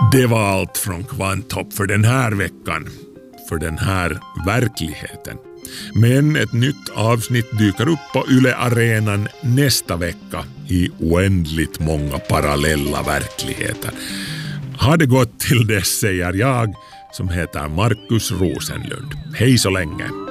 Det var allt från Kvanthopp för den här veckan, för den här verkligheten. Men ett nytt avsnitt dyker upp på Yle-arenan nästa vecka i oändligt många parallella verkligheter. Ha det gott till dess, säger jag som heter Markus Rosenlund. Hej så länge!